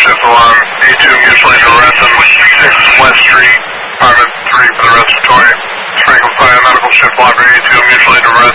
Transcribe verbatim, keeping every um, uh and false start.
shift one, A two mutual aid to Renton, six West Street, apartment three for the respiratory. Franklin Fire Medical shift one for A two mutual aid to Renton.